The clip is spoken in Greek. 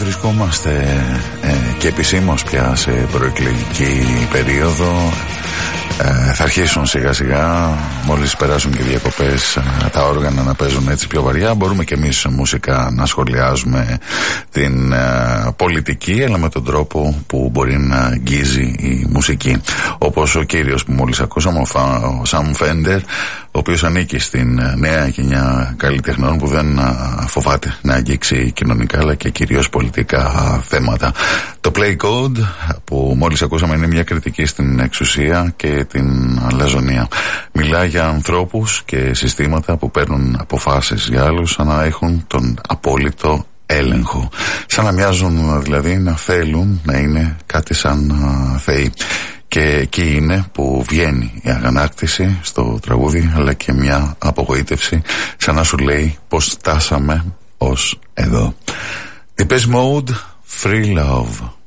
βρισκόμαστε και επισήμως πια σε προεκλογική περίοδο. Θα αρχίσουν σιγά σιγά, μόλις περάσουν και οι διακοπές, τα όργανα να παίζουν έτσι πιο βαριά. Μπορούμε και εμείς μουσικά να σχολιάζουμε την πολιτική, αλλά με τον τρόπο που μπορεί να αγγίζει η μουσική. Όπως ο κύριος που μόλις ακούσαμε, ο Sam Fender, ο οποίος ανήκει στην νέα γενιά καλλιτεχνών που δεν φοβάται να αγγίξει κοινωνικά αλλά και κυρίως πολιτικά θέματα. Το Play Code που μόλις ακούσαμε είναι μια κριτική στην εξουσία και την αλαζονία. Μιλάει για ανθρώπους και συστήματα που παίρνουν αποφάσεις για άλλους σαν να έχουν τον απόλυτο έλεγχο. Σαν να μοιάζουν δηλαδή να θέλουν να είναι κάτι σαν θεοί. Και εκεί είναι που βγαίνει η αγανάκτηση στο τραγούδι, αλλά και μια απογοήτευση, σαν να σου λέει πως φτάσαμε ως εδώ. Depeche Mode, Free Love.